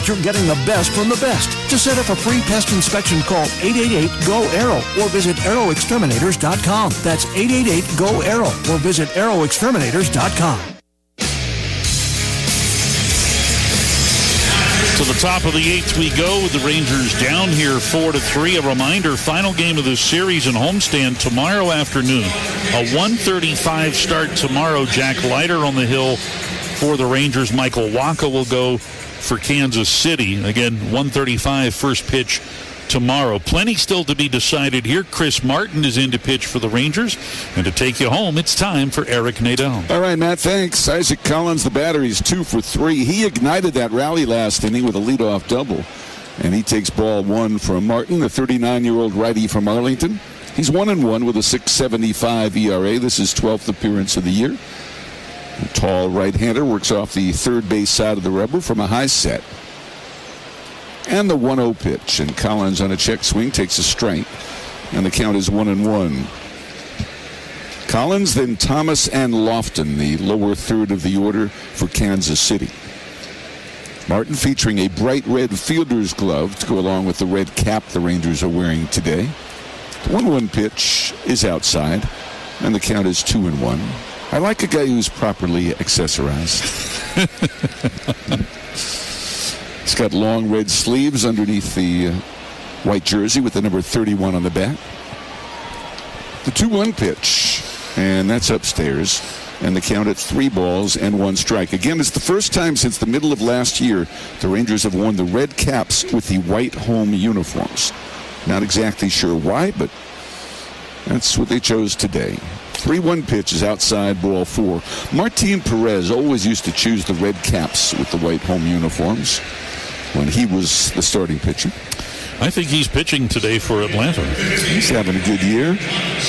that you're getting the best from the best. To set up a free pest inspection, call 888-GO-ARROW or visit arrowexterminators.com. That's 888-GO-ARROW or visit arrowexterminators.com. To the top of the 8th we go with the Rangers down here 4-3. A reminder, final game of this series in homestand tomorrow afternoon. A 1:35 start tomorrow. Jack Leiter on the hill for the Rangers. Michael Wacha will go for Kansas City. Again, 1:35 first pitch tomorrow. Plenty still to be decided here. Chris Martin is in to pitch for the Rangers. And to take you home, it's time for Eric Nadel. All right, Matt, thanks. Isaac Collins, the batter, he's 2 for 3. He ignited that rally last inning with a leadoff double. And he takes ball 1 from Martin, the 39-year-old righty from Arlington. He's 1-1 with a 6.75 ERA. This is 12th appearance of the year. The tall right-hander works off the third base side of the rubber from a high set. And the 1-0 pitch, and Collins on a check swing takes a strike, and the count is 1-1. Collins, then Thomas and Lofton, the lower third of the order for Kansas City. Martin featuring a bright red fielder's glove to go along with the red cap the Rangers are wearing today. The 1-1 pitch is outside, and the count is 2-1. I like a guy who's properly accessorized. He's got long red sleeves underneath the white jersey with the number 31 on the back. The 2-1 pitch, and that's upstairs. And the count at 3-1 strike. Again, it's the first time since the middle of last year the Rangers have worn the red caps with the white home uniforms. Not exactly sure why, but that's what they chose today. 3-1 pitch is outside, ball 4. Martin Perez always used to choose the red caps with the white home uniforms when he was the starting pitcher. I think he's pitching today for Atlanta. He's having a good year.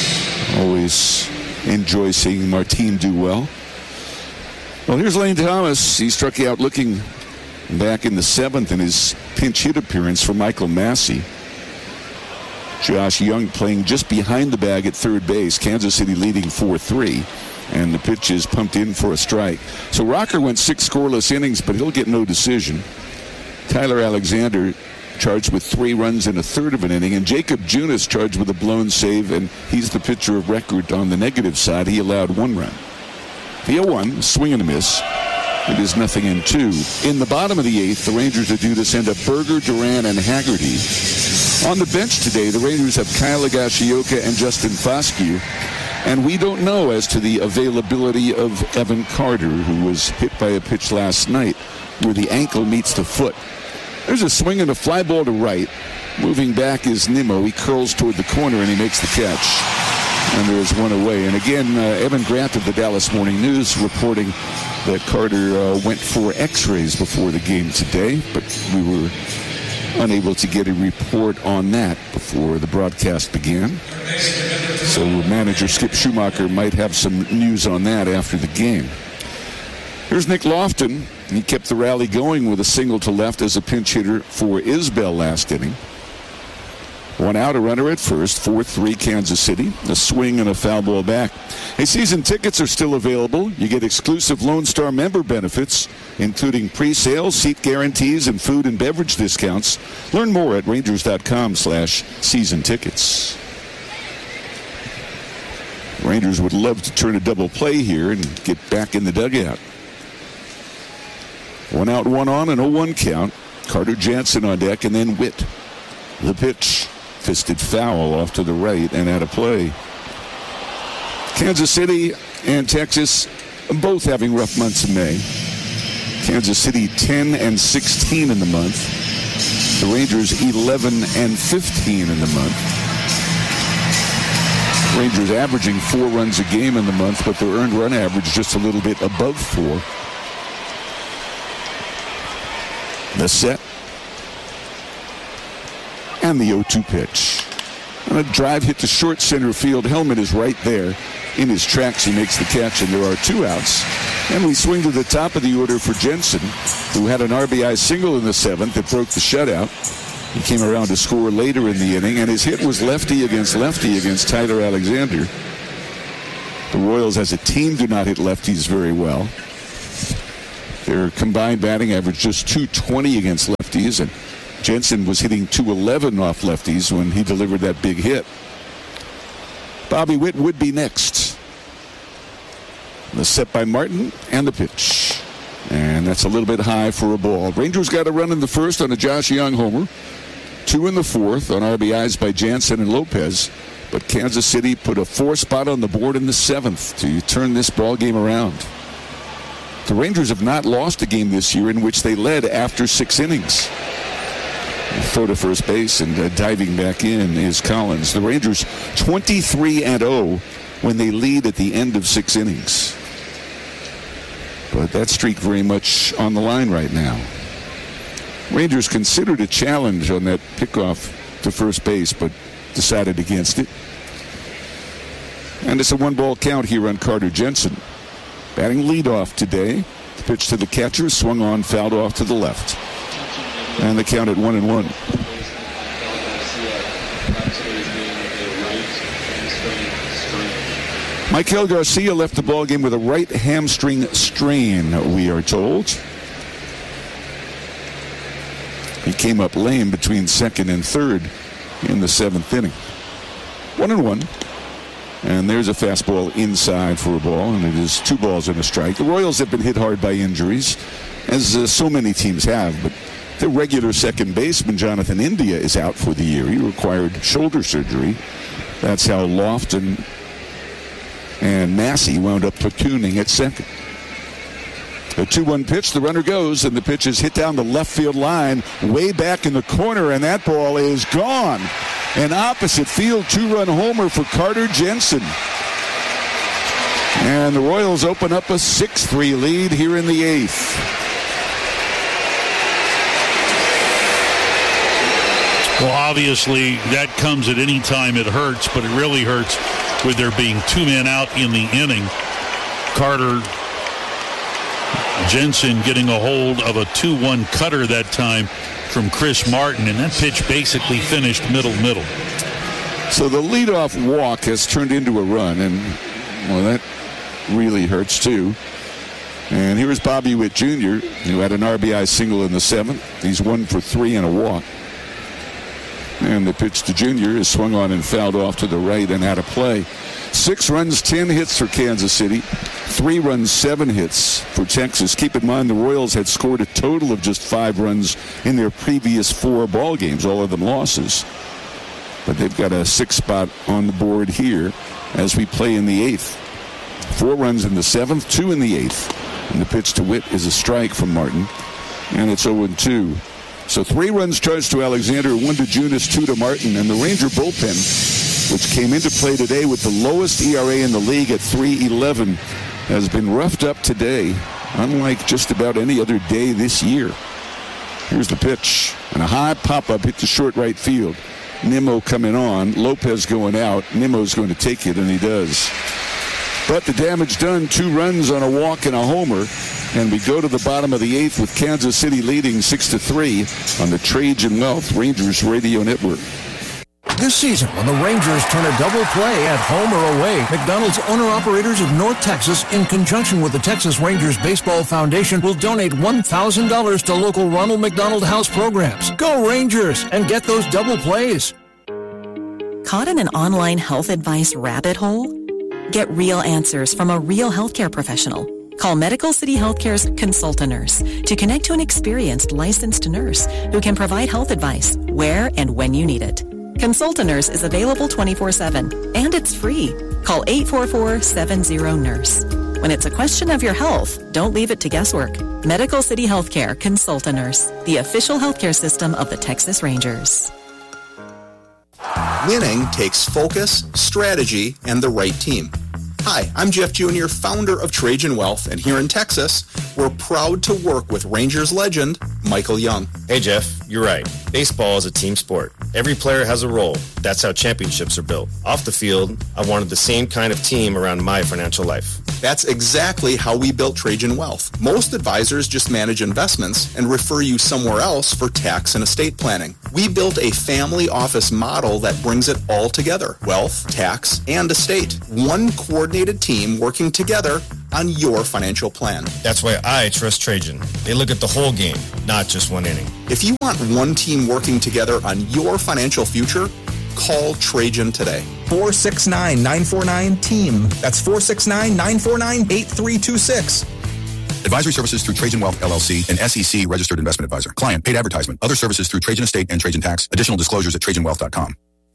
Always enjoy seeing Martin do well. Well, here's Lane Thomas. He struck out looking back in the 7th in his pinch hit appearance for Michael Massey. Josh Young playing just behind the bag at third base. Kansas City leading 4-3. And the pitch is pumped in for a strike. So Rocker went 6 scoreless innings, but he'll get no decision. Tyler Alexander charged with 3 runs in a third of an inning, and Jacob Junis charged with a blown save, and he's the pitcher of record on the negative side. He allowed 1 run. The 0-1, swing and a miss. It is 0-2. In the bottom of the 8th, the Rangers are due to send up Berger, Duran, and Haggerty. On the bench today, the Rangers have Kyle Higashioka and Justin Foscue, and we don't know as to the availability of Evan Carter, who was hit by a pitch last night where the ankle meets the foot. There's a swing and a fly ball to right. Moving back is Nimmo. He curls toward the corner, and he makes the catch. And there is 1 away. And again, Evan Grant of the Dallas Morning News reporting that Carter went for x-rays before the game today, but we were unable to get a report on that before the broadcast began. So manager Skip Schumacher might have some news on that after the game. Here's Nick Lofton. He kept the rally going with a single to left as a pinch hitter for Isbell last inning. 1 out, a runner at first. 4-3 Kansas City. A swing and a foul ball back. Hey, season tickets are still available. You get exclusive Lone Star member benefits, including pre-sale, seat guarantees, and food and beverage discounts. Learn more at Rangers.com/season tickets. Rangers would love to turn a double play here and get back in the dugout. 1 out, 1 on, an 0-1 count. Carter Jansen on deck, and then Witt. The pitch, fisted foul off to the right and out of play. Kansas City and Texas both having rough months in May. Kansas City 10-16 in the month. The Rangers 11-15 in the month. Rangers averaging 4 runs a game in the month, but their earned run average just a little bit above 4. The set. And the 0-2 pitch. And a drive hit to short center field. Helmet is right there. In his tracks, he makes the catch, and there are 2 outs. And we swing to the top of the order for Jensen, who had an RBI single in the 7th that broke the shutout. He came around to score later in the inning, and his hit was lefty against Tyler Alexander. The Royals as a team do not hit lefties very well. Their combined batting average just .220 against lefties, and Jensen was hitting .211 off lefties when he delivered that big hit. Bobby Witt would be next. The set by Martin and the pitch. And that's a little bit high for a ball. Rangers got a run in the first on a Josh Young homer. 2 in the fourth on RBIs by Jansen and Lopez. But Kansas City put a 4 spot on the board in the 7th to turn this ball game around. The Rangers have not lost a game this year in which they led after 6 innings. Throw to first base and diving back in is Collins. The Rangers 23-0 when they lead at the end of 6 innings. But that streak very much on the line right now. Rangers considered a challenge on that pickoff to first base, but decided against it. And it's a 1-ball count here on Carter Jensen. Batting leadoff today. The pitch to the catcher, swung on, fouled off to the left. And the count at 1-1. Michael Garcia left the ballgame with a right hamstring strain, we are told. He came up lame between second and third in the 7th inning. 1-1. And there's a fastball inside for a ball, and it is 2 balls and a strike. The Royals have been hit hard by injuries, as so many teams have, but the regular second baseman, Jonathan India, is out for the year. He required shoulder surgery. That's how Lofton and Massey wound up platooning at second. A 2-1 pitch, the runner goes, and the pitch is hit down the left field line, way back in the corner, and that ball is gone. An opposite field 2-run homer for Carter Jensen. And the Royals open up a 6-3 lead here in the 8th. Well, obviously, that comes at any time it hurts, but it really hurts with there being 2 men out in the inning. Carter Jensen getting a hold of a 2-1 cutter that time from Chris Martin, and that pitch basically finished middle. So the leadoff walk has turned into a run, and, well, that really hurts too. And here's Bobby Witt Jr., who had an RBI single in the 7th. He's 1 for 3 and a walk. And the pitch to Jr. is swung on and fouled off to the right and out of play. 6 runs, 10 hits for Kansas City. 3 runs, 7 hits for Texas. Keep in mind the Royals had scored a total of just 5 runs in their previous 4 ball games, all of them losses. But they've got a 6 spot on the board here as we play in the 8th. 4 runs in the 7th, 2 in the 8th. And the pitch to Witt is a strike from Martin. And it's 0-2. So 3 runs charged to Alexander, 1 to Junis, 2 to Martin. And the Ranger bullpen, which came into play today with the lowest ERA in the league at 3.11, has been roughed up today, unlike just about any other day this year. Here's the pitch. And a high pop-up hit to short right field. Nimmo coming on, Lopez going out. Nimmo's going to take it, and he does. But the damage done, 2 runs on a walk and a homer. And we go to the bottom of the 8th with Kansas City leading 6-3 on the Trajan Wealth Rangers Radio Network. This season, when the Rangers turn a double play at home or away, McDonald's owner-operators of North Texas, in conjunction with the Texas Rangers Baseball Foundation, will donate $1,000 to local Ronald McDonald House programs. Go Rangers and get those double plays. Caught in an online health advice rabbit hole? Get real answers from a real healthcare professional. Call Medical City Healthcare's Consulta-Nurse to connect to an experienced licensed nurse who can provide health advice where and when you need it. Consulta-Nurse is available 24/7 and it's free. Call 844-70-NURSE. When it's a question of your health, don't leave it to guesswork. Medical City Healthcare Consulta-Nurse, the official healthcare system of the Texas Rangers. Winning takes focus, strategy, and the right team. Hi, I'm Jeff Jr., founder of Trajan Wealth, and here in Texas, we're proud to work with Rangers legend, Michael Young. Hey, Jeff, you're right. Baseball is a team sport. Every player has a role. That's how championships are built. Off the field, I wanted the same kind of team around my financial life. That's exactly how we built Trajan Wealth. Most advisors just manage investments and refer you somewhere else for tax and estate planning. We built a family office model that brings it all together. Wealth, tax, and estate. One coordinated team working together on your financial plan. That's why I trust Trajan. They look at the whole game, not just one inning. If you want one team working together on your financial future, call Trajan today. 469-949-TEAM. That's 469-949-8326. Advisory services through Trajan Wealth, LLC, an SEC registered investment advisor. Client paid advertisement. Other services through Trajan Estate and Trajan Tax. Additional disclosures at TrajanWealth.com.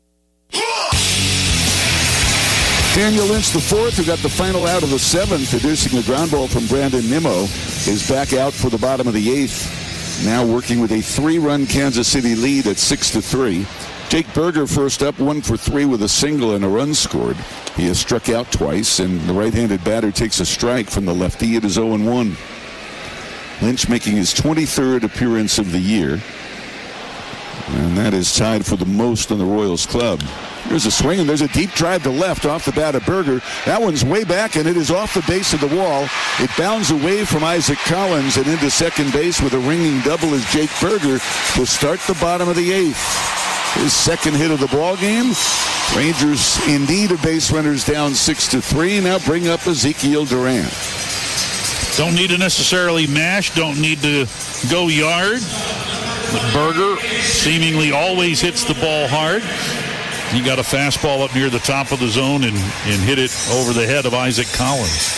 Daniel Lynch, the fourth, who got the final out of the seventh, producing the ground ball from Brandon Nimmo, is back out for the bottom of the eighth. Now working with a 3-run Kansas City lead at 6-3. Jake Berger first up, 1 for 3 with a single and a run scored. He has struck out twice, and the right-handed batter takes a strike from the lefty. It is 0-1. Lynch making his 23rd appearance of the year, and that is tied for the most on the Royals club. There's a swing, and there's a deep drive to left off the bat of Berger. That one's way back, and it is off the base of the wall. It bounds away from Isaac Collins and into second base with a ringing double as Jake Berger to start the bottom of the eighth. His second hit of the ball game. Rangers indeed a base runners down 6-3. Now bring up Ezekiel Duran. Don't need to necessarily mash. Don't need to go yard. But Berger seemingly always hits the ball hard. He got a fastball up near the top of the zone and hit it over the head of Isaac Collins.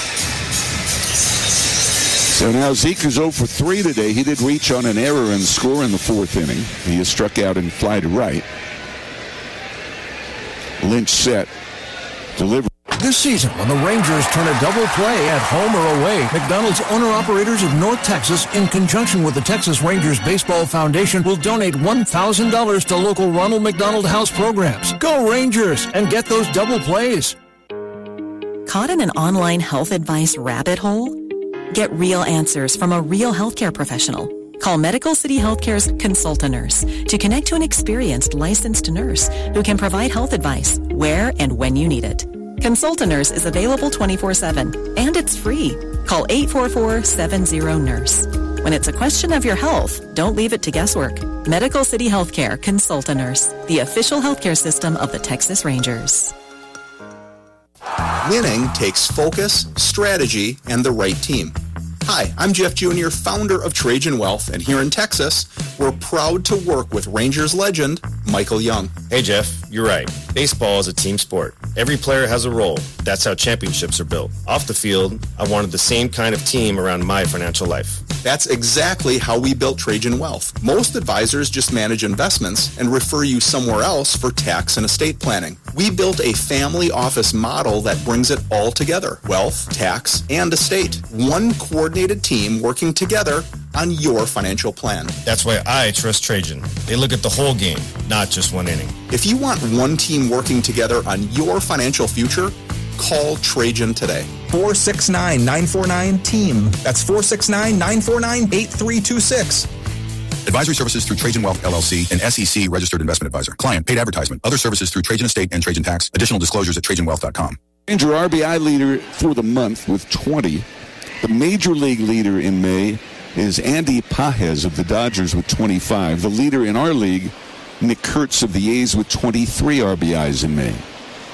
So now Zeke is 0 for 3 today. He did reach on an error and score in the fourth inning. He is struck out and fly to right. Lynch set. Delivery. This season, when the Rangers turn a double play at home or away, McDonald's owner-operators of North Texas, in conjunction with the Texas Rangers Baseball Foundation, will donate $1,000 to local Ronald McDonald House programs. Go Rangers and get those double plays. Caught in an online health advice rabbit hole? Get real answers from a real healthcare professional. Call Medical City Healthcare's Consulta Nurse to connect to an experienced licensed nurse who can provide health advice where and when you need it. Consulta Nurse is available 24/7, and it's free. Call 844-70-NURSE. When it's a question of your health, don't leave it to guesswork. Medical City Healthcare Consulta Nurse, the official healthcare system of the Texas Rangers. Winning takes focus, strategy, and the right team. Hi, I'm Jeff Jr., founder of Trajan Wealth, and here in Texas, we're proud to work with Rangers legend Michael Young. Hey, Jeff, you're right. Baseball is a team sport. Every player has a role. That's how championships are built. Off the field, I wanted the same kind of team around my financial life. That's exactly how we built Trajan Wealth. Most advisors just manage investments and refer you somewhere else for tax and estate planning. We built a family office model that brings it all together. Wealth, tax, and estate. One coordinated team working together on your financial plan. That's why I trust Trajan. They look at the whole game, not just one inning. If you want one team working together on your financial future, call Trajan today. 469-949-TEAM. That's 469-949-8326. Advisory services through Trajan Wealth, LLC, an SEC registered investment advisor. Client paid advertisement. Other services through Trajan Estate and Trajan Tax. Additional disclosures at TrajanWealth.com. Ranger RBI leader for the month with 20. The major league leader in May is Andy Pages of the Dodgers with 25. The leader in our league, Nick Kurtz of the A's with 23 RBIs in May.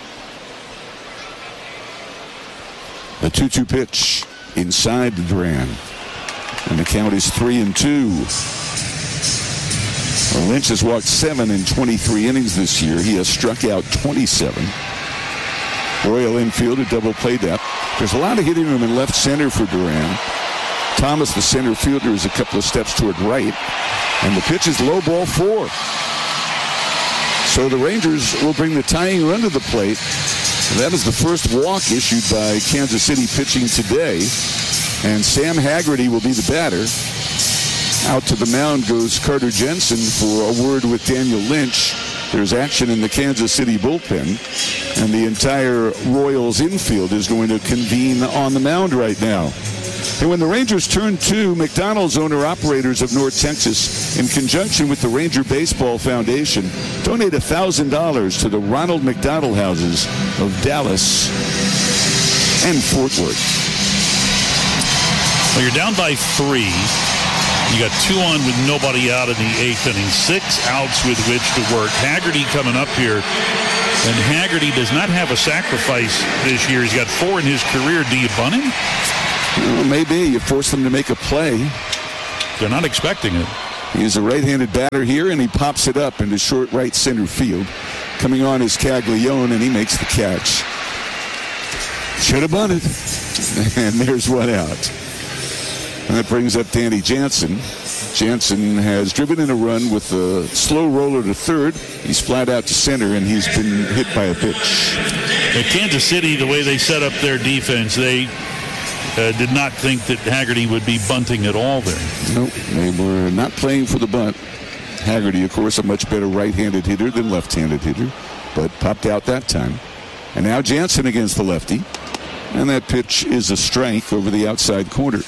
The 2-2 pitch inside Duran. And the count is 3-2. Well, Lynch has walked 7 in 23 innings this year. He has struck out 27. Royal infield, a double play depth. There's a lot of hitting room in left center for Duran. Thomas, the center fielder, is a couple of steps toward right. And the pitch is low ball 4. So the Rangers will bring the tying run to the plate. That is the first walk issued by Kansas City pitching today. And Sam Haggerty will be the batter. Out to the mound goes Carter Jensen for a word with Daniel Lynch. There's action in the Kansas City bullpen. And the entire Royals infield is going to convene on the mound right now. And when the Rangers turn to McDonald's owner-operators of North Texas, in conjunction with the Ranger Baseball Foundation, donate $1,000 to the Ronald McDonald Houses of Dallas and Fort Worth. Well, you're down by 3. You got 2 on with nobody out in the 8th inning. 6 outs with which to work. Haggerty coming up here And Haggerty does not have a sacrifice this year. He's got 4 in his career. Do you bunt him? Well, maybe. You force them to make a play. They're not expecting it. He's a right-handed batter here, and he pops it up into short right center field. Coming on is Caglione, and he makes the catch. Should have bunted. And there's one out. And that brings up Danny Jansen. Jansen has driven in a run with a slow roller to third. He's flat out to center, and he's been hit by a pitch. At Kansas City, the way they set up their defense, they did not think that Haggerty would be bunting at all there. Nope, they were not playing for the bunt. Haggerty, of course, a much better right-handed hitter than left-handed hitter, but popped out that time. And now Jansen against the lefty. And that pitch is a strike over the outside corner.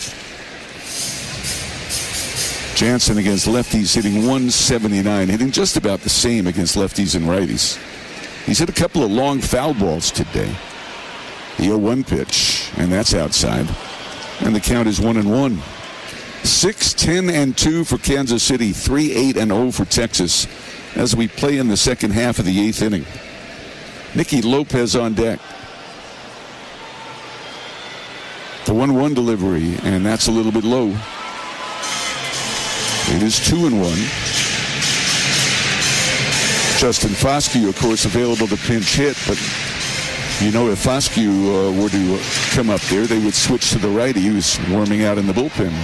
Jansen against lefties hitting 179, hitting just about the same against lefties and righties. He's hit a couple of long foul balls today. The 0-1 pitch, and that's outside. And the count is 1-1. 6-10-2 for Kansas City, 3-8-0 for Texas as we play in the second half of the 8th inning. Nicky Lopez on deck. The 1-1 delivery, and that's a little bit low. It is 2-1. Justin Foscue, of course, available to pinch hit, but you know if Foscue were to come up there, they would switch to the right. He was warming out in the bullpen.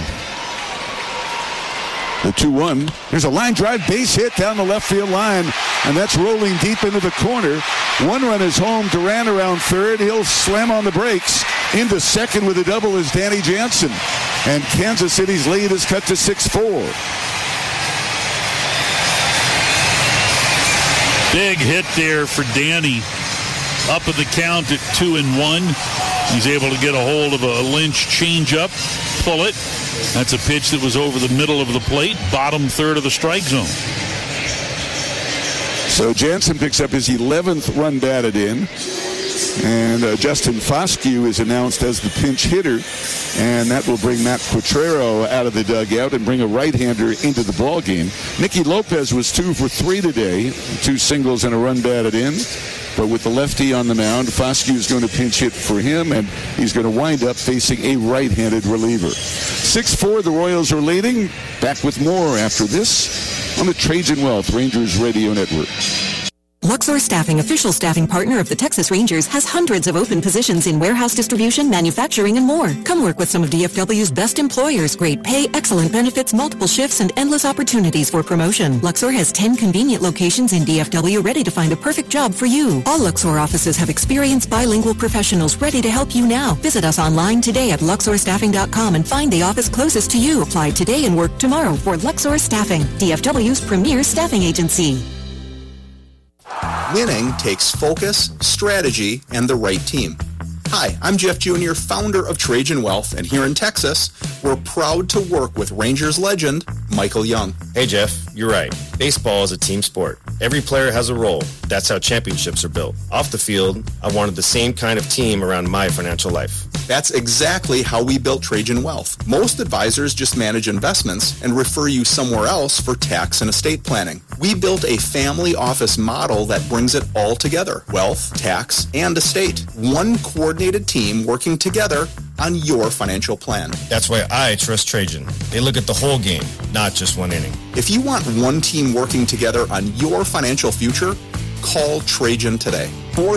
The 2-1. There's a line drive base hit down the left field line, and that's rolling deep into the corner. One run is home. Duran around third. He'll slam on the brakes. Into second with a double is Danny Jansen. And Kansas City's lead is cut to 6-4. Big hit there for Danny. Up at the count at 2-1. He's able to get a hold of a Lynch changeup, pull it. That's a pitch that was over the middle of the plate, bottom third of the strike zone. So Jansen picks up his 11th run batted in. And Justin Foscue is announced as the pinch hitter, and that will bring Matt Quatrero out of the dugout and bring a right-hander into the ballgame. Nicky Lopez was 2 for 3 today, 2 singles and a run batted in. But with the lefty on the mound, Foscue is going to pinch hit for him, and he's going to wind up facing a right-handed reliever. 6-4, the Royals are leading. Back with more after this on the Trajan Wealth Rangers Radio Network. Luxor Staffing, official staffing partner of the Texas Rangers, has hundreds of open positions in warehouse distribution, manufacturing, and more. Come work with some of DFW's best employers. Great pay, excellent benefits, multiple shifts, and endless opportunities for promotion. Luxor has 10 convenient locations in DFW ready to find a perfect job for you. All Luxor offices have experienced bilingual professionals ready to help you now. Visit us online today at luxorstaffing.com and find the office closest to you. Apply today and work tomorrow for Luxor Staffing, DFW's premier staffing agency. Winning takes focus, strategy, and the right team. Hi, I'm Jeff Jr., founder of Trajan Wealth, and here in Texas, we're proud to work with Rangers legend, Michael Young. Hey, Jeff, you're right. Baseball is a team sport. Every player has a role. That's how championships are built. Off the field, I wanted the same kind of team around my financial life. That's exactly how we built Trajan Wealth. Most advisors just manage investments and refer you somewhere else for tax and estate planning. We built a family office model that brings it all together. Wealth, tax, and estate. One coordinated team working together on your financial plan. That's why I trust Trajan. They look at the whole game, not just one inning. If you want one team working together on your financial future, call Trajan today.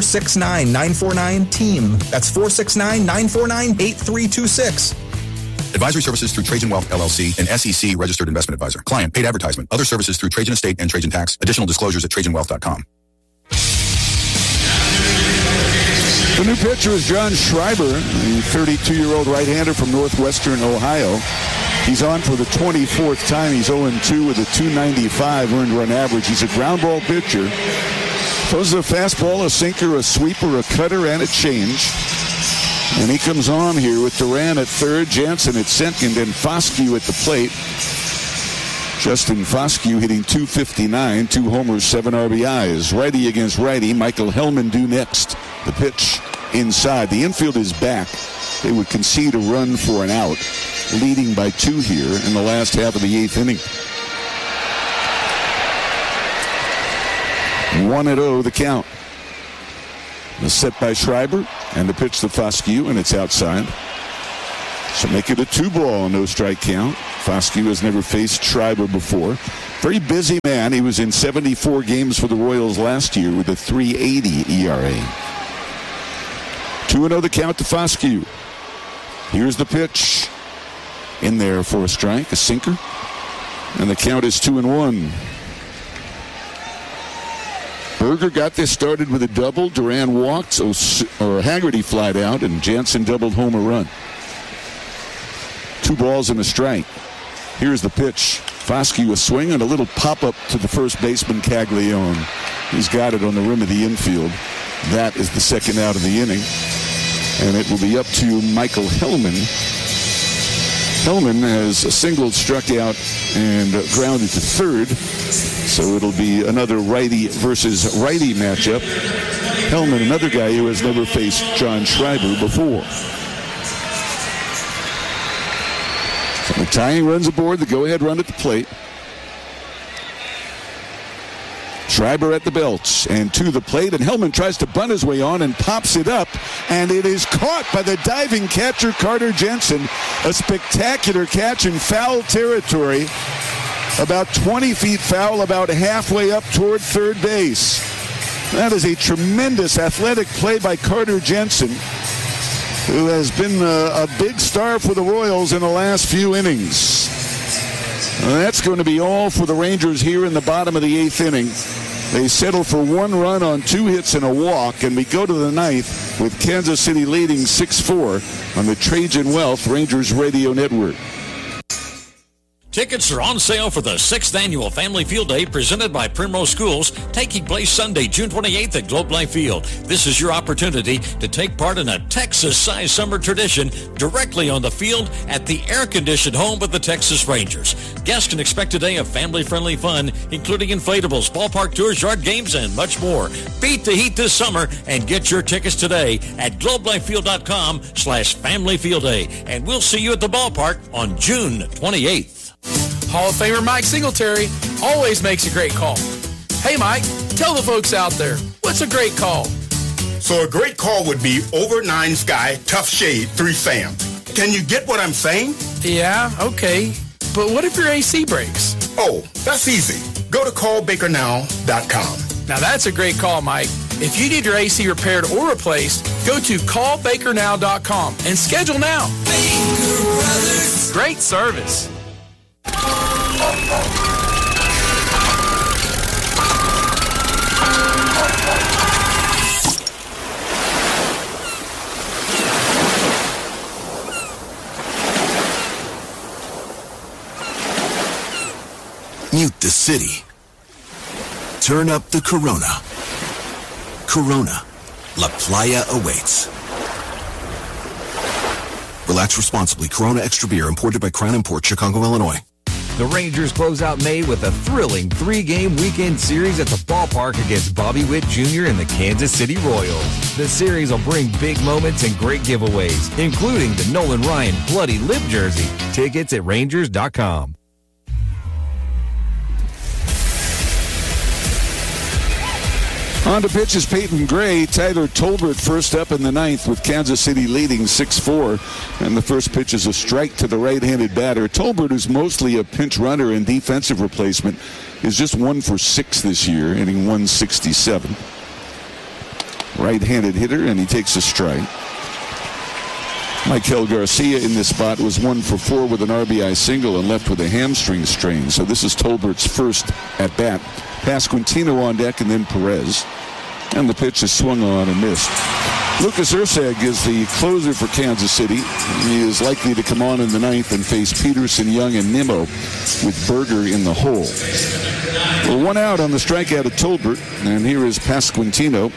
469-949-TEAM. That's 469-949-8326. Advisory services through Trajan Wealth, LLC, an SEC registered investment advisor. Client paid advertisement. Other services through Trajan Estate and Trajan Tax. Additional disclosures at TrajanWealth.com. The new pitcher is John Schreiber, the 32-year-old right-hander from Northwestern Ohio. He's on for the 24th time. He's 0-2 with a .295 earned run average. He's a ground ball pitcher. Throws a fastball, a sinker, a sweeper, a cutter, and a change. And he comes on here with Duran at third, Jansen at second, and Foscue at the plate. Justin Foscue hitting .259, 2 homers, 7 RBIs. Righty against righty. Michael Hellman due next. The pitch inside. The infield is back. They would concede a run for an out, leading by 2 here in the last half of the 8th inning. 1-0 the count. The set by Schreiber, and the pitch to Foscue, and it's outside. So make it a 2-ball, no strike count. Foscue has never faced Schreiber before. Very busy man. He was in 74 games for the Royals last year with a 3.80 ERA. 2-0 the count to Foscue. Here's the pitch. In there for a strike, a sinker. And the count is 2-1. Berger got this started with a double. Duran walked, or Haggerty flied out, and Jansen doubled home a run. 2 balls and a strike. Here's the pitch. Foscue a swing and a little pop-up to the first baseman, Caglione. He's got it on the rim of the infield. That is the second out of the inning. And it will be up to Michael Hellman. Hellman has singled, struck out, and grounded to third. So it'll be another righty versus righty matchup. Hellman, another guy who has never faced John Schreiber before. So the tying runs aboard, the go-ahead run at the plate. Schreiber at the belt and to the plate, and Hellman tries to bunt his way on and pops it up, and it is caught by the diving catcher Carter Jensen. A spectacular catch in foul territory, about 20 feet foul, about halfway up toward third base. That is a tremendous athletic play by Carter Jensen, who has been a big star for the Royals in the last few innings. That's going to be all for the Rangers here in the bottom of the 8th inning. They settle for 1 run on 2 hits and a walk, and we go to the 9th with Kansas City leading 6-4 on the Trajan Wealth Rangers Radio Network. Tickets are on sale for the 6th Annual Family Field Day presented by Primrose Schools, taking place Sunday, June 28th at Globe Life Field. This is your opportunity to take part in a Texas-sized summer tradition directly on the field at the air-conditioned home of the Texas Rangers. Guests can expect a day of family-friendly fun, including inflatables, ballpark tours, yard games, and much more. Beat the heat this summer and get your tickets today at globelifefield.com/familyfieldday. And we'll see you at the ballpark on June 28th. Hall of Famer Mike Singletary always makes a great call. Hey, Mike, tell the folks out there, what's a great call? So a great call would be over 9 sky, tough shade, 3 fam. Can you get what I'm saying? Yeah, okay. But what if your AC breaks? Oh, that's easy. Go to callbakernow.com. Now that's a great call, Mike. If you need your AC repaired or replaced, go to callbakernow.com and schedule now. Baker Brothers. Great service. Mute the city. Turn up the Corona. Corona. La Playa awaits. Relax responsibly. Corona Extra Beer, imported by Crown Import, Chicago, Illinois. The Rangers close out May with a thrilling 3-game weekend series at the ballpark against Bobby Witt Jr. and the Kansas City Royals. The series will bring big moments and great giveaways, including the Nolan Ryan Bloody Lip jersey. Tickets at Rangers.com. On to pitch is Peyton Gray. Tyler Tolbert first up in the 9th with Kansas City leading 6-4. And the first pitch is a strike to the right-handed batter. Tolbert, who's mostly a pinch runner and defensive replacement, is just 1 for 6 this year, hitting 167. Right-handed hitter, and he takes a strike. Michael Garcia in this spot was 1 for 4 with an RBI single and left with a hamstring strain. So this is Tolbert's first at-bat. Pasquantino on deck and then Perez. And the pitch is swung on and missed. Lucas Erceg is the closer for Kansas City. He is likely to come on in the 9th and face Peterson, Young, and Nimmo with Berger in the hole. Well, 1 out on the strikeout of Tolbert. And here is Pasquantino.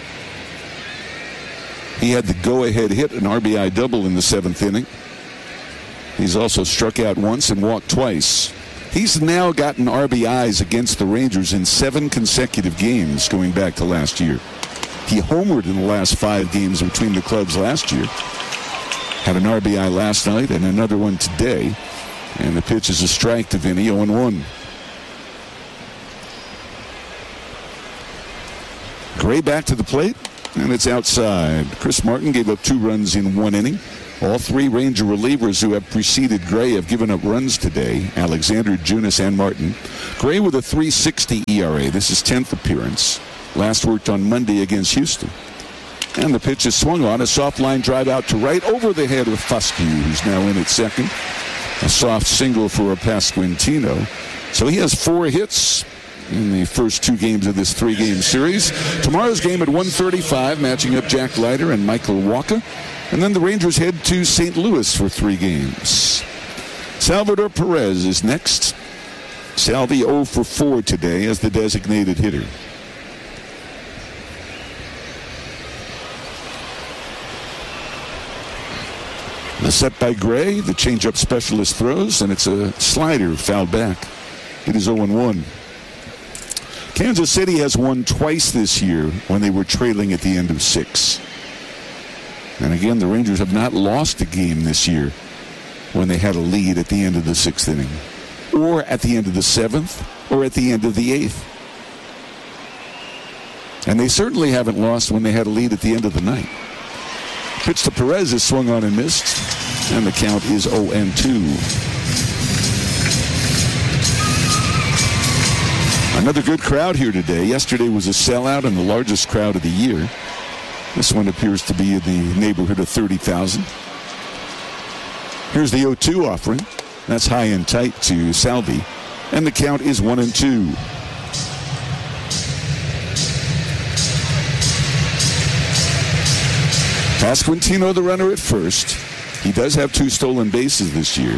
He had the go-ahead hit, an RBI double in the 7th inning. He's also struck out once and walked twice. He's now gotten RBIs against the Rangers in 7 consecutive games going back to last year. He homered in the last 5 games between the clubs last year. Had an RBI last night and another one today. And the pitch is a strike to Vinny, 0-1. Gray back to the plate. and it's outside. Chris Martin gave up 2 runs in 1 inning. All 3 Ranger relievers who have preceded Gray have given up runs today. Alexander, Junis, and Martin. Gray with a 3.60 ERA. This is 10th appearance. Last worked on Monday against Houston. And the pitch is swung on. A soft line drive out to right over the head of Fuskew, who's now in at second. A soft single for Pasquantino. So he has 4 hits in the first 2 games of this 3-game series. Tomorrow's game at 1:35, matching up Jack Leiter and Michael Wacha. And then the Rangers head to St. Louis for 3 games. Salvador Perez is next. Salvi 0 for 4 today as the designated hitter. The set by Gray, the changeup specialist throws, and it's a slider fouled back. It is 0-1. Kansas City has won twice this year when they were trailing at the end of 6. And again, the Rangers have not lost a game this year when they had a lead at the end of the 6th inning, or at the end of the 7th, or at the end of the 8th. And they certainly haven't lost when they had a lead at the end of the 9th. Pitch to Perez is swung on and missed, and the count is 0-2. Another good crowd here today. Yesterday was a sellout and the largest crowd of the year. This one appears to be in the neighborhood of 30,000. Here's the 0-2 offering. That's high and tight to Salvi. And the count is 1-2. Pasquantino, the runner at first. He does have 2 stolen bases this year.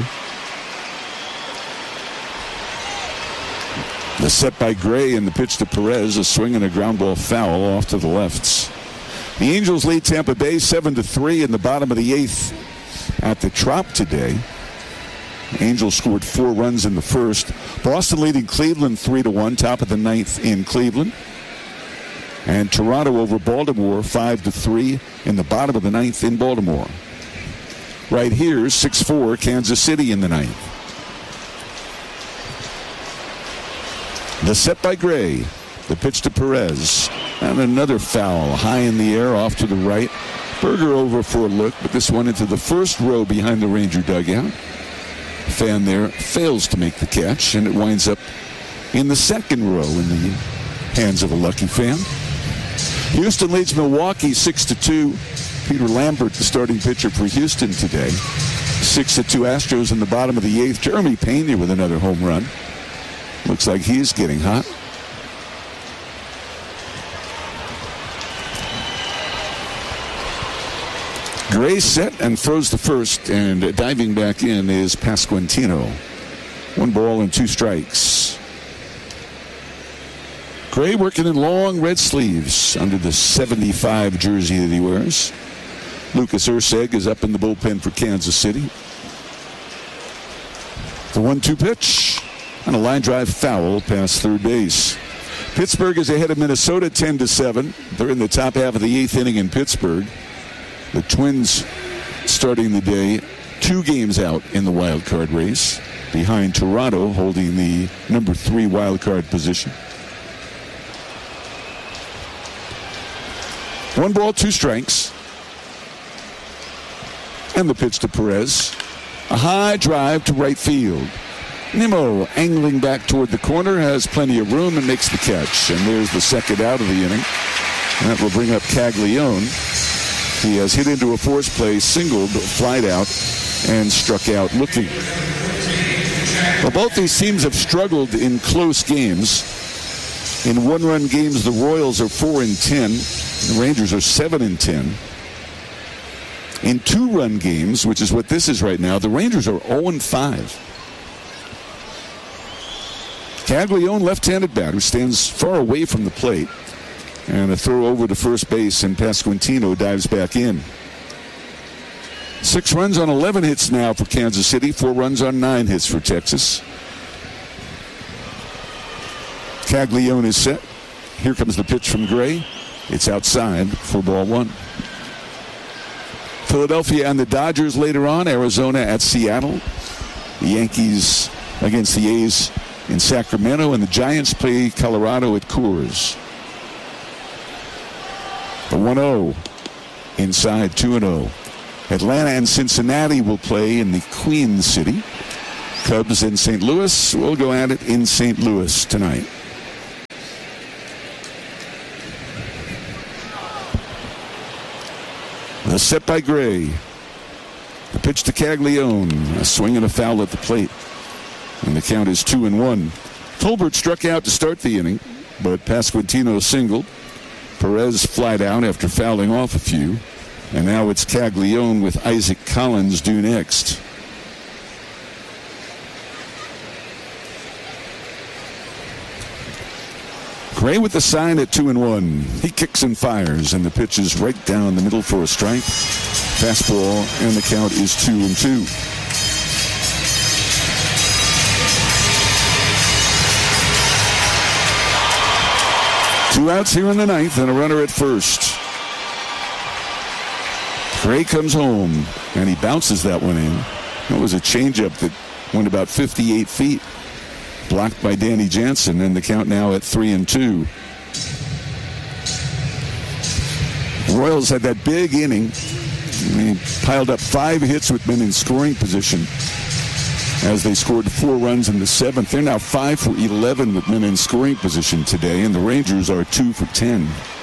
The set by Gray and the pitch to Perez, a swing and a ground ball foul off to the lefts. The Angels lead Tampa Bay 7-3 in the bottom of the 8th at the Trop today. Angels scored 4 runs in the first. Boston leading Cleveland 3-1, top of the 9th in Cleveland. And Toronto over Baltimore 5-3 in the bottom of the 9th in Baltimore. Right here, 6-4, Kansas City in the 9th. The set by Gray. The pitch to Perez. And another foul high in the air off to the right. Berger over for a look, but this one into the first row behind the Ranger dugout. Fan there fails to make the catch, and it winds up in the second row in the hands of a lucky fan. Houston leads Milwaukee 6-2. Peter Lambert, the starting pitcher for Houston today. 6-2 Astros in the bottom of the 8th. Jeremy Pena with another home run. Looks like he's getting hot. Gray set and throws the first, and diving back in is Pasquantino. 1 ball and 2 strikes. Gray working in long red sleeves under the 75 jersey that he wears. Lucas Erceg is up in the bullpen for Kansas City. The 1-2 pitch and a line drive foul past third base. Pittsburgh is ahead of Minnesota 10-7. They're in the top half of the 8th inning in Pittsburgh. The Twins starting the day 2 games out in the wild card race, behind Toronto holding the number 3 wild card position. 1 ball, 2 strikes. And the pitch to Perez. A high drive to right field. Nimmo angling back toward the corner, has plenty of room and makes the catch. And there's the second out of the inning. And that will bring up Caglione. He has hit into a force play, singled, flied out, and struck out looking. Well, both these teams have struggled in close games. In 1-run games, the Royals are 4-10. The Rangers are 7-10. In 2-run games, which is what this is right now, the Rangers are 0-5. Caglione, left-handed batter, stands far away from the plate. And a throw over to first base, and Pasquantino dives back in. 6 runs on 11 hits now for Kansas City. 4 runs on 9 hits for Texas. Caglione is set. Here comes the pitch from Gray. It's outside for ball 1. Philadelphia and the Dodgers later on. Arizona at Seattle. The Yankees against the A's in Sacramento. And the Giants play Colorado at Coors. The 1-0 inside 2-0. Atlanta and Cincinnati will play in the Queen City. Cubs and St. Louis will go at it in St. Louis tonight. The set by Gray. The pitch to Caglione. A swing and a foul at the plate. And the count is 2-1. Tolbert struck out to start the inning, but Pasquantino singled. Perez flied out after fouling off a few. And now it's Caglione with Isaac Collins due next. Gray with the sign at 2-1. He kicks and fires, and the pitch is right down the middle for a strike. Fastball, and the count is 2-2. Two outs here in the ninth, and a runner at first. Gray comes home, and he bounces that one in. That was a changeup that went about 58 feet. Blocked by Danny Jansen, and the count now at 3-2. Royals had that big inning. They piled up 5 hits with men in scoring position as they scored 4 runs in the 7th. They're now 5 for 11 with men in scoring position today, and the Rangers are 2 for 10.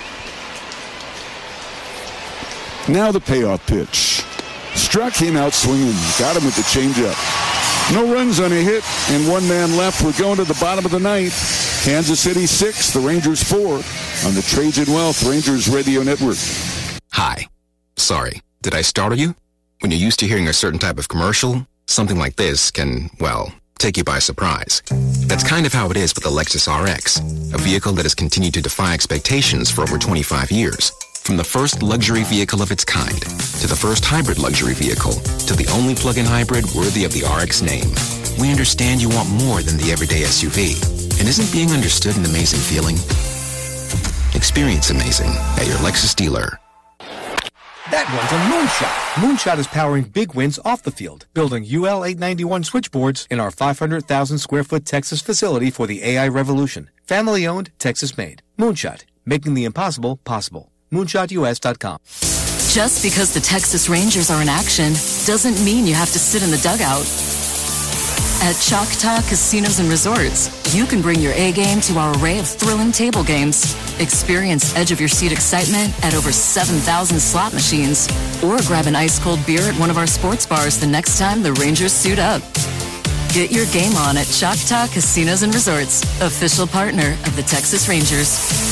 Now the payoff pitch. Struck him out swinging. Got him with the changeup. No runs on a hit, and 1 man left. We're going to the bottom of the ninth. Kansas City 6, the Rangers 4 on the Trajan Wealth Rangers Radio Network. Hi. Sorry, did I startle you? When you're used to hearing a certain type of commercial, something like this can, well, take you by surprise. That's kind of how it is with the Lexus RX, a vehicle that has continued to defy expectations for over 25 years. From the first luxury vehicle of its kind, to the first hybrid luxury vehicle, to the only plug-in hybrid worthy of the RX name, we understand you want more than the everyday SUV. And isn't being understood an amazing feeling? Experience amazing at your Lexus dealer. That one's a moonshot. Moonshot is powering big wins off the field, building UL 891 switchboards in our 500,000 square foot Texas facility for the AI revolution. Family owned, Texas made. Moonshot, making the impossible possible. MoonshotUS.com. Just because the Texas Rangers are in action doesn't mean you have to sit in the dugout. At Choctaw Casinos and Resorts, you can bring your A game to our array of thrilling table games. Experience edge-of-your-seat excitement at over 7,000 slot machines. Or grab an ice-cold beer at one of our sports bars the next time the Rangers suit up. Get your game on at Choctaw Casinos and Resorts, official partner of the Texas Rangers.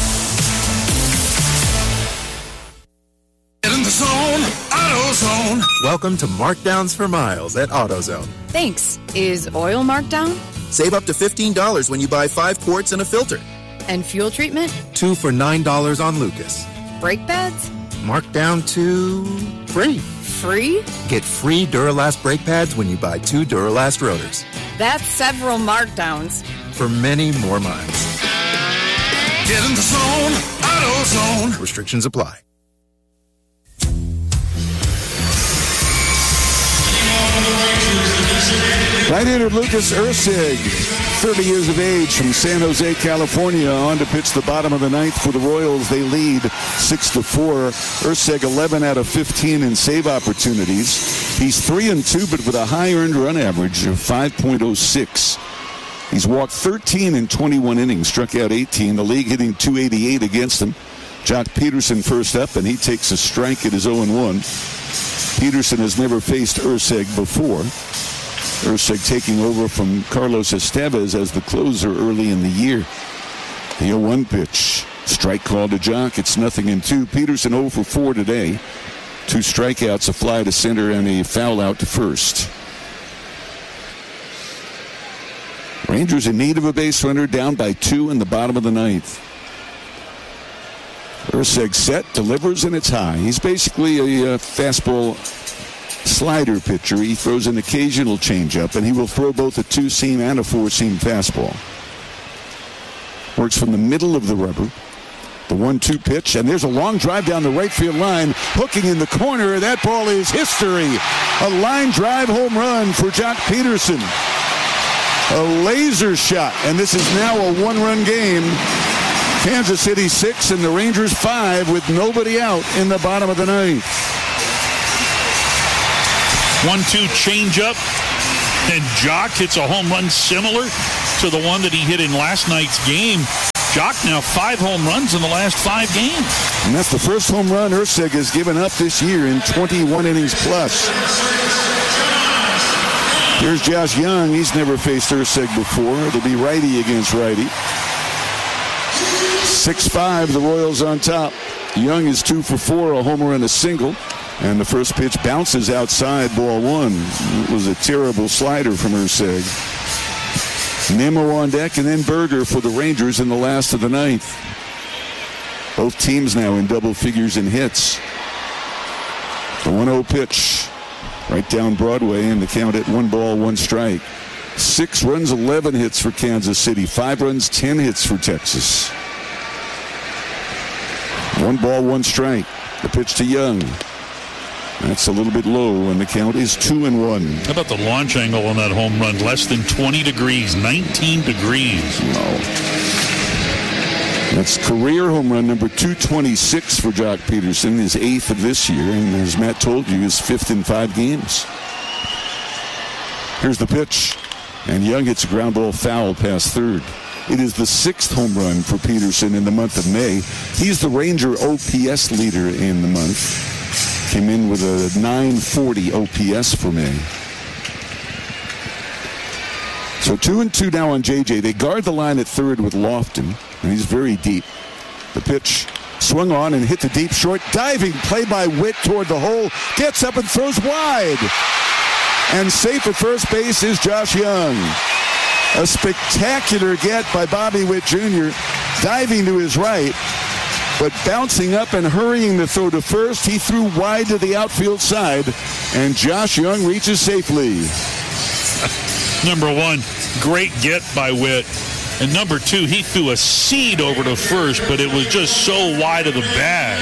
In the zone, AutoZone. Welcome to Markdowns for Miles at AutoZone. Thanks. Is oil marked down? Save up to $15 when you buy 5 quarts and a filter. And fuel treatment? 2 for $9 on Lucas. Brake pads? Marked down to free. Free? Get free Duralast brake pads when you buy 2 Duralast rotors. That's several markdowns. For many more miles. Get in the zone, AutoZone. Restrictions apply. Right-hander Lucas Erceg, 30 years of age, from San Jose, California, on to pitch the bottom of the ninth for the Royals. They lead 6-4. Erceg 11 out of 15 in save opportunities. He's 3-2, but with a high earned run average of 5.06. He's walked 13 in 21 innings, struck out 18. The league hitting .288 against him. Jock Peterson first up, and he takes a strike at his 0-1. Peterson has never faced Erceg before. Erceg taking over from Carlos Estevez as the closer early in the year. The 0-1 pitch. Strike call to Jock. It's 0-2. Peterson 0 for 4 today. 2 strikeouts, a fly to center, and a foul out to first. Rangers in need of a base runner, down by 2 in the bottom of the ninth. Erceg set, delivers, and it's high. He's basically a fastball slider pitcher. He throws an occasional changeup, and he will throw both a 2-seam and a 4-seam fastball. Works from the middle of the rubber. The 1-2 pitch, and there's a long drive down the right field line, hooking in the corner. That ball is history. A line drive home run for Jock Peterson. A laser shot, and this is now a 1-run game Kansas City 6 and the Rangers 5 with nobody out in the bottom of the ninth. 1-2 changeup, and Jock hits a home run similar to the one that he hit in last night's game. Jock now 5 home runs in the last 5 games. And that's the first home run Erceg has given up this year in 21 innings plus. Here's Josh Young. He's never faced Erceg before. It'll be righty against righty. 6-5, the Royals on top. Young is 2 for 4, a homer and a single. And the first pitch bounces outside, ball 1. It was a terrible slider from Erceg. Nimmo on deck, and then Berger for the Rangers in the last of the ninth. Both teams now in double figures in hits. The 1-0 pitch right down Broadway, and the count at 1 strike. 6 runs, 11 hits for Kansas City. 5 runs, 10 hits for Texas. 1 strike. The pitch to Young. That's a little bit low, and the count is 2-1. How about the launch angle on that home run? Less than 20 degrees, 19 degrees. Wow. That's career home run number 226 for Jock Peterson, his 8th of this year, and as Matt told you, his 5th in 5 games. Here's the pitch, and Young hits a ground ball foul past third. It is the 6th home run for Peterson in the month of May. He's the Ranger OPS leader in the month. Came in with a 940 OPS for May. So 2-2 now on JJ. They guard the line at third with Lofton, and he's very deep. The pitch swung on and hit the deep short. Diving play by Witt toward the hole. Gets up and throws wide. And safe at first base is Josh Young. A spectacular get by Bobby Witt Jr. Diving to his right, but bouncing up and hurrying the throw to first. He threw wide to the outfield side, and Josh Young reaches safely. Number 1, great get by Witt. And number 2, he threw a seed over to first, but it was just so wide of the bag.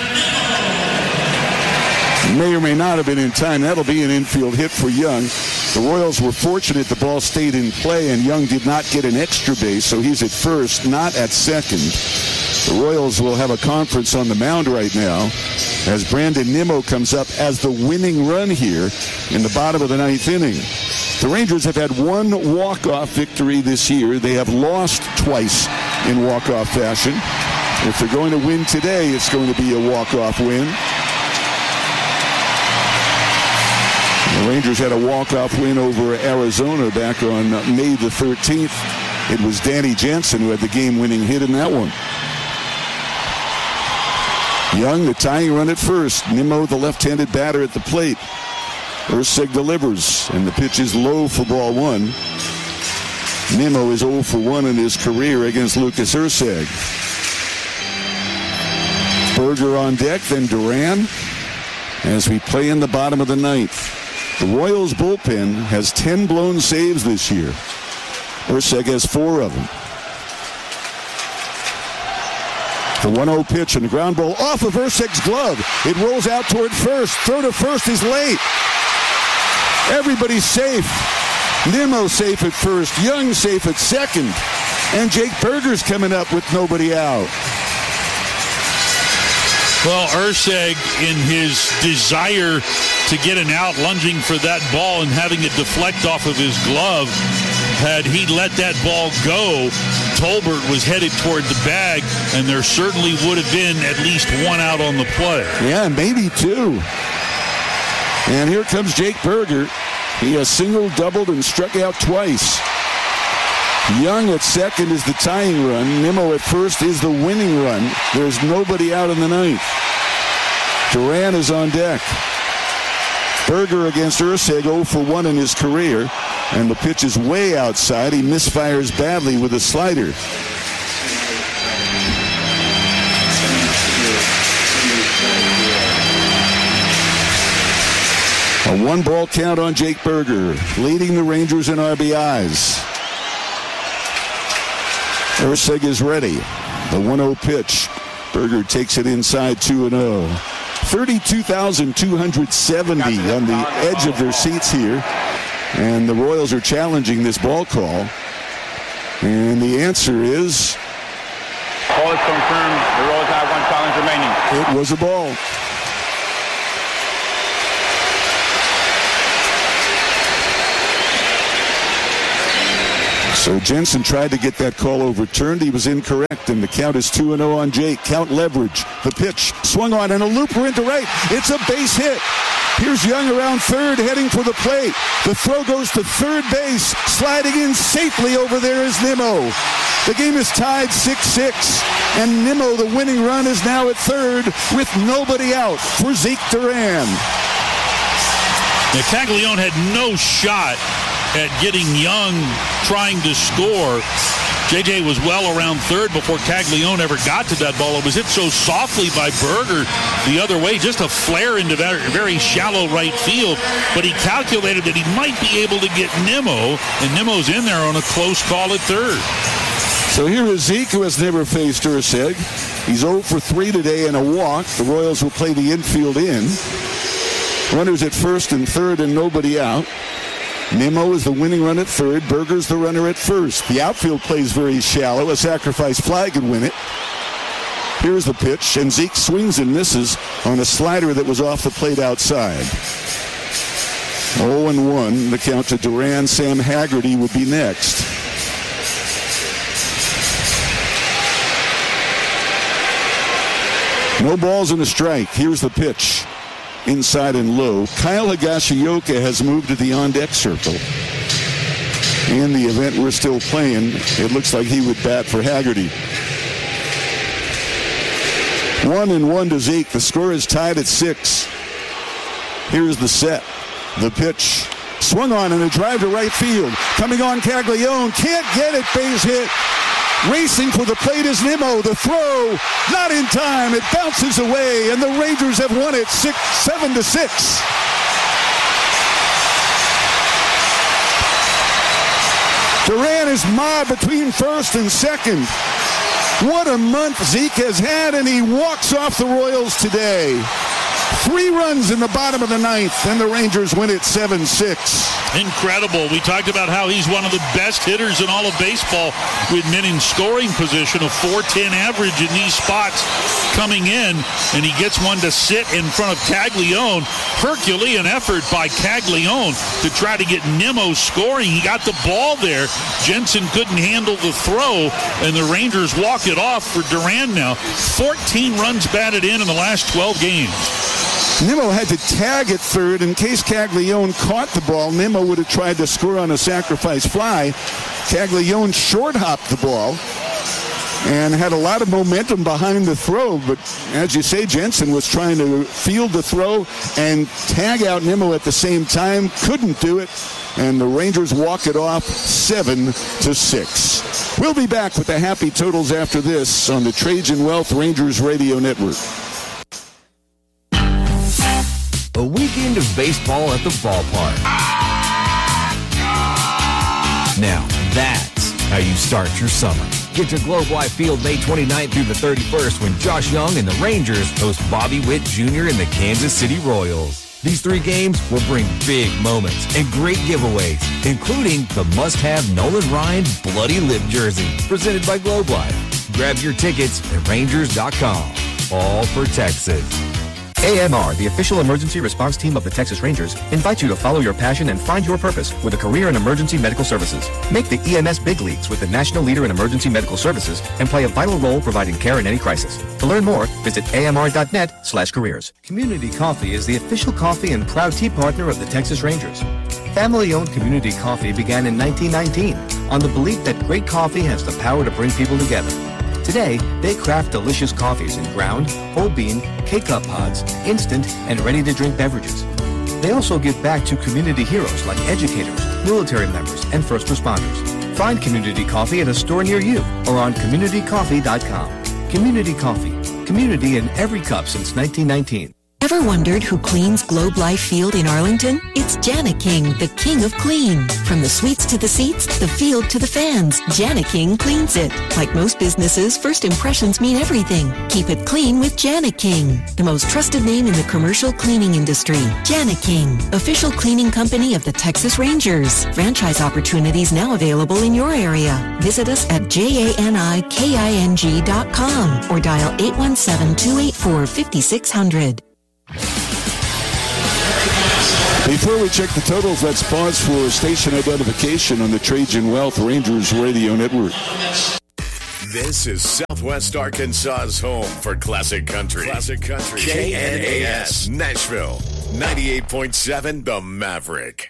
May or may not have been in time. That'll be an infield hit for Young. The Royals were fortunate the ball stayed in play, and Young did not get an extra base, so he's at first, not at second. The Royals will have a conference on the mound right now as Brandon Nimmo comes up as the winning run here in the bottom of the 9th inning. The Rangers have had 1 walk-off victory this year. They have lost twice in walk-off fashion. If they're going to win today, it's going to be a walk-off win. The Rangers had a walk-off win over Arizona back on May the 13th. It was Danny Jansen who had the game-winning hit in that one. Young, the tying run at first. Nimmo, the left-handed batter at the plate. Erceg delivers, and the pitch is low for ball 1. Nimmo is 0 for 1 in his career against Lucas Erceg. Berger on deck, then Duran as we play in the bottom of the 9th. The Royals bullpen has 10 blown saves this year. Erceg has 4 of them. The 1-0 pitch and the ground ball off of Erceg's glove. It rolls out toward first. Throw to first is late. Everybody's safe. Nimmo safe at first. Young safe at second. And Jake Berger's coming up with nobody out. Well, Erceg, in his desire to get an out, lunging for that ball and having it deflect off of his glove, had he let that ball go, Tolbert was headed toward the bag, and there certainly would have been at least 1 out on the play. Yeah, maybe 2. And here comes Jake Berger. He has singled, doubled, and struck out twice. Young at second is the tying run. Nimmo at first is the winning run. There's nobody out in the 9th. Duran is on deck. Berger against Erceg, 0 for 1 in his career. And the pitch is way outside. He misfires badly with a slider. A 1-ball count on Jake Berger, leading the Rangers in RBIs. Erceg is ready. The 1-0 pitch. Berger takes it inside 2-0. 32,270 on the edge of their seats here. And the Royals are challenging this ball call. And the answer is... Call It was a ball. So Jensen tried to get that call overturned. He was incorrect, and the count is 2-0 on Jake. Count leverage. The pitch swung on, and a looper into right. It's a base hit. Here's Young around third, heading for the plate. The throw goes to third base. Sliding in safely over there is Nimmo. The game is tied 6-6, and Nimmo, the winning run, is now at third with nobody out for Zeke Duran. Now, Caglione had no shot at getting Young trying to score. JJ was well around third before Caglione ever got to that ball. It was hit so softly by Berger the other way, just a flare into that very shallow right field. But he calculated that he might be able to get Nimmo, and Nimmo's in there on a close call at third. So here is Zeke, who has never faced Urseg. He's 0 for 3 today and a walk. The Royals will play the infield in. Runners at first and third and nobody out. Nimmo is the winning run at third. Berger's the runner at first. The outfield plays very shallow. A sacrifice fly could win it. Here's the pitch, and Zeke swings and misses on a slider that was off the plate outside. 0-1, the count to Duran. Sam Haggerty would be next. No balls and a strike. Here's the pitch. Inside and low. Kyle Higashioka has moved to the on-deck circle. In the event we're still playing, it looks like he would bat for Haggerty. 1-1 to Zeke. The score is tied at 6. Here's the set. The pitch. Swung on and a drive to right field. Coming on Caglione. Can't get it. Base hit. Racing for the plate is Nimmo. The throw, not in time. It bounces away, and the Rangers have won it 7-6. Duran is mobbed between first and second. What a month Zeke has had, and he walks off the Royals today. 3 runs in the bottom of the ninth, and the Rangers win it 7-6. Incredible. We talked about how he's one of the best hitters in all of baseball with men in scoring position, a .410 average in these spots coming in, and he gets one to sit in front of Caglione. Herculean effort by Caglione to try to get Nimmo scoring. He got the ball there. Jensen couldn't handle the throw, and the Rangers walk it off for Duran now. 14 runs batted in the last 12 games. Nimmo had to tag at third in case Caglione caught the ball. Nimmo would have tried to score on a sacrifice fly. Caglione short-hopped the ball and had a lot of momentum behind the throw. But as you say, Jensen was trying to field the throw and tag out Nimmo at the same time. Couldn't do it. And the Rangers walk it off 7-6. We'll be back with the happy totals after this on the Trajan Wealth Rangers Radio Network. A weekend of baseball at the ballpark. Now, that's how you start your summer. Get to Globe Life Field May 29th through the 31st when Josh Young and the Rangers host Bobby Witt Jr. and the Kansas City Royals. These 3 games will bring big moments and great giveaways, including the must-have Nolan Ryan Bloody Lip jersey, presented by Globe Life. Grab your tickets at Rangers.com. All for Texas. AMR, the official emergency response team of the Texas Rangers, invites you to follow your passion and find your purpose with a career in emergency medical services. Make the EMS big leagues with the national leader in emergency medical services and play a vital role providing care in any crisis. To learn more, visit amr.net/careers. Community Coffee is the official coffee and proud tea partner of the Texas Rangers. Family-owned Community Coffee began in 1919 on the belief that great coffee has the power to bring people together. Today, they craft delicious coffees in ground, whole bean, K-Cup pods, instant, and ready-to-drink beverages. They also give back to community heroes like educators, military members, and first responders. Find Community Coffee at a store near you or on communitycoffee.com. Community Coffee. Community in every cup since 1919. Ever wondered who cleans Globe Life Field in Arlington? It's Jani-King, the king of clean. From the suites to the seats, the field to the fans, Jani-King cleans it. Like most businesses, first impressions mean everything. Keep it clean with Jani-King, the most trusted name in the commercial cleaning industry. Jani-King, official cleaning company of the Texas Rangers. Franchise opportunities now available in your area. Visit us at JANIKING.com or dial 817-284-5600. Before we check the totals, let's pause for station identification on the Trajan Wealth Rangers Radio Network. This is Southwest Arkansas's home for classic country. Classic country. KNAS, Nashville, 98.7 The Maverick.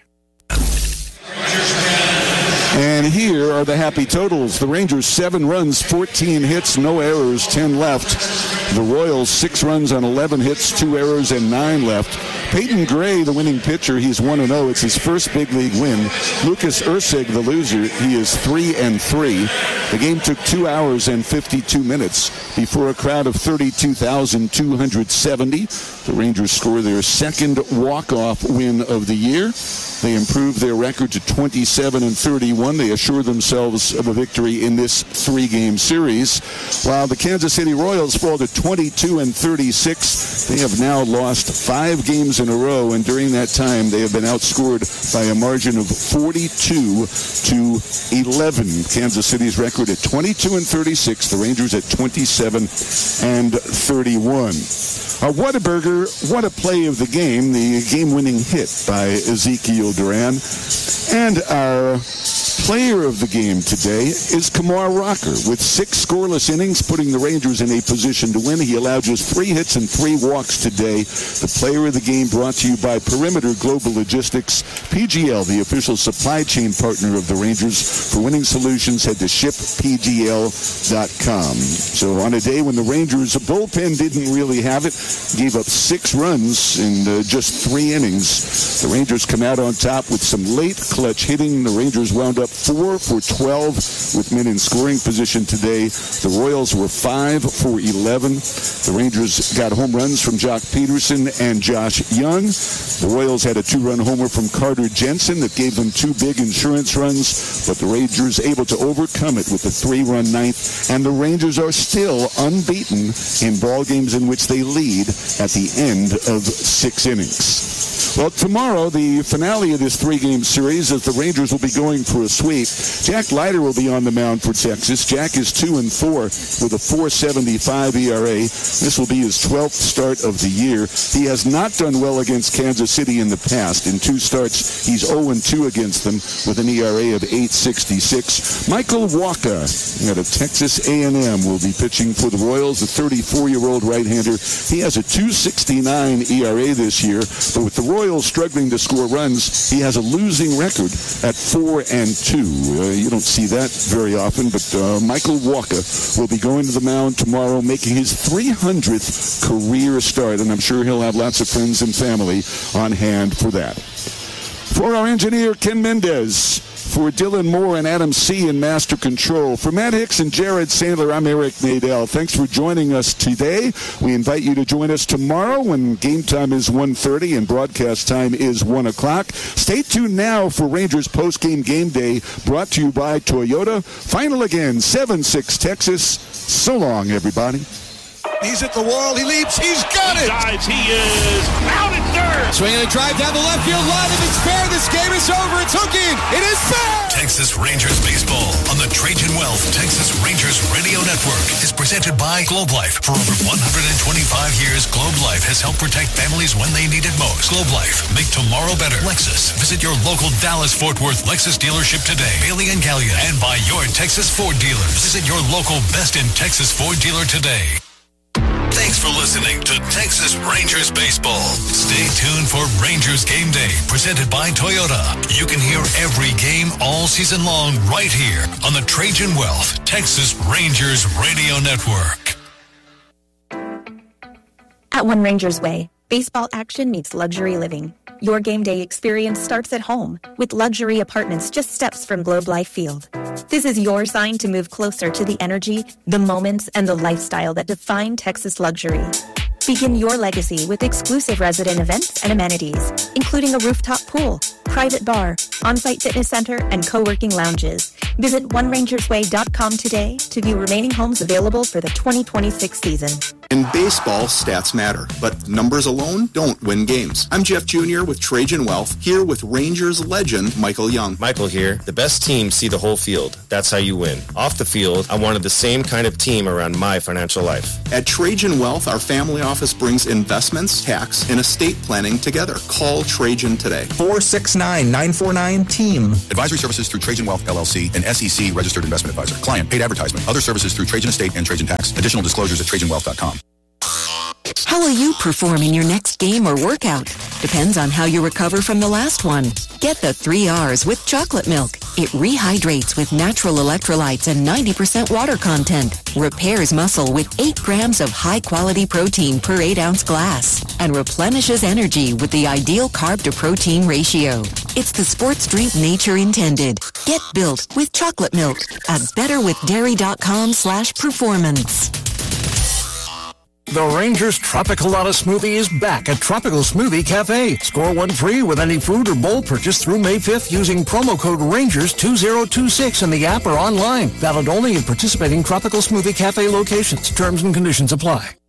And here are the happy totals. The Rangers, 7 runs, 14 hits, no errors, 10 left. The Royals, 6 runs on 11 hits, 2 errors, and 9 left. Peyton Gray, the winning pitcher, he's 1-0. It's his first big league win. Lucas Ursig, the loser, he is 3-3. The game took 2 hours and 52 minutes before a crowd of 32,270. The Rangers score their second walk-off win of the year. They improved their record to 27-31. They assure themselves of a victory in this 3-game series. While the Kansas City Royals fall to 22-36, they have now lost 5 games in a row, and during that time they have been outscored by a margin of 42-11. Kansas City's record at 22-36, the Rangers at 27-31. Whataburger, what a play of the game, the game-winning hit by Ezekiel Duran. And our player of the game today is Kumar Rocker with 6 scoreless innings, putting the Rangers in a position to win. He allowed just 3 hits and 3 walks today. The player of the game brought to you by Perimeter Global Logistics. PGL, the official supply chain partner of the Rangers. For winning solutions, head to shippgl.com. So on a day when the Rangers' bullpen didn't really have it, gave up 6 runs in just 3 innings, the Rangers come out on top with some late clutch hitting. The Rangers wound up 4 for 12 with men in scoring position today. The Royals were 5 for 11. The Rangers got home runs from Jock Peterson and Josh Young. The Royals had a 2-run homer from Carter Jensen that gave them 2 big insurance runs, but the Rangers able to overcome it with a 3-run ninth, and the Rangers are still unbeaten in ball games in which they lead at the end of 6 innings. Well, tomorrow, the finale of this 3-game series, as the Rangers will be going for a sweep. Jack Leiter will be on the mound for Texas. Jack is 2-4 with a 4.75 ERA. This will be his 12th start of the year. He has not done well against Kansas City in the past. In 2 starts, he's 0-2 against them with an ERA of 8.66. Michael Wacha out of Texas A&M will be pitching for the Royals, the 34-year-old right-hander. He has a 2.69 ERA this year, but with the Royals struggling to score runs, he has a losing record at 4-2. You don't see that very often, but Michael Wacha will be going to the mound tomorrow, making his 300th career start, and I'm sure he'll have lots of friends and family on hand for that. For our engineer, Ken Mendez. For Dylan Moore and Adam C. in Master Control. For Matt Hicks and Jared Sandler, I'm Eric Nadel. Thanks for joining us today. We invite you to join us tomorrow when game time is 1:30 and broadcast time is 1 o'clock. Stay tuned now for Rangers post-game game day, brought to you by Toyota. Final again, 7-6 Texas. So long, everybody. He's at the wall. He leaps. He's got it. He is out at third. Swinging a drive down the left field line. If it's fair, this game is over. It's hooking. It is fair. Texas Rangers baseball on the Trajan Wealth Texas Rangers Radio Network is presented by Globe Life. For over 125 years, Globe Life has helped protect families when they need it most. Globe Life, make tomorrow better. Lexus, visit your local Dallas-Fort Worth Lexus dealership today. Bailey and Gallia, and by your Texas Ford dealers. Visit your local Best in Texas Ford dealer today. Thanks for listening to Texas Rangers Baseball. Stay tuned for Rangers Game Day, presented by Toyota. You can hear every game all season long right here on the Trajan Wealth Texas Rangers Radio Network. At One Rangers Way, baseball action meets luxury living. Your game day experience starts at home with luxury apartments just steps from Globe Life Field. This is your sign to move closer to the energy, the moments, and the lifestyle that define Texas luxury. Begin your legacy with exclusive resident events and amenities, including a rooftop pool, private bar, on-site fitness center, and co-working lounges. Visit OneRangersWay.com today to view remaining homes available for the 2026 season. In baseball, stats matter, but numbers alone don't win games. I'm Jeff Jr. with Trajan Wealth, here with Rangers legend Michael Young. Michael here. The best teams see the whole field. That's how you win. Off the field, I wanted the same kind of team around my financial life. At Trajan Wealth, our family office brings investments, tax, and estate planning together. Call Trajan today. 469-949-TEAM. Advisory services through Trajan Wealth, LLC, an SEC registered investment advisor. Client paid advertisement. Other services through Trajan Estate and Trajan Tax. Additional disclosures at TrajanWealth.com. How will you perform in your next game or workout? Depends on how you recover from the last one. Get the 3 R's with chocolate milk. It rehydrates with natural electrolytes and 90% water content. Repairs muscle with 8 grams of high-quality protein per 8-ounce glass. And replenishes energy with the ideal carb-to-protein ratio. It's the sports drink nature intended. Get built with chocolate milk at betterwithdairy.com/performance. The Rangers Tropicalata Smoothie is back at Tropical Smoothie Cafe. Score one free with any food or bowl purchase through May 5th using promo code RANGERS2026 in the app or online. Valid only in participating Tropical Smoothie Cafe locations. Terms and conditions apply.